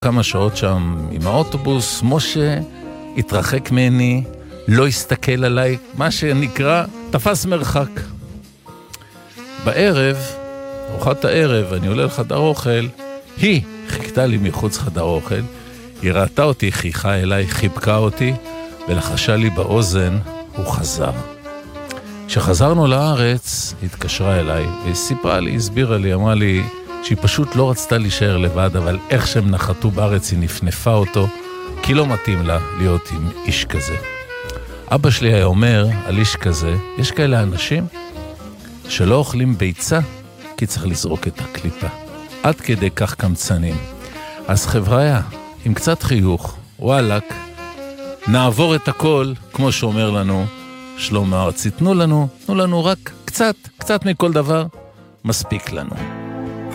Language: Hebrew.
כמה שעות שם עם האוטובוס, משה התרחק ממני, לא הסתכל עליי, מה שנקרא, תפס מרחק. בערב, ארוחת הערב, אני עולה לחדר אוכל, היא חיכתה לי מחוץ חדר אוכל, היא ראתה אותי, חייכה אליי, חיבקה אותי, ולחשה לי באוזן, הוא חזר. כשחזרנו לארץ, היא התקשרה אליי, והיא סיפרה לי, הסבירה לי, אמרה לי, שהיא פשוט לא רצתה להישאר לבד, אבל איך שהם נחתו בארץ היא נפנפה אותו, כי לא מתאים לה להיות עם איש כזה. אבא שלי היה אומר על איש כזה, יש כאלה אנשים שלא אוכלים ביצה, כי צריך לזרוק את הקליפה. עד כדי כך קמצנים. אז חבריה, עם קצת חיוך, וואלק, נעבור את הכל, כמו שאומר לנו שלמה ארצי, תנו לנו רק קצת מכל דבר, מספיק לנו.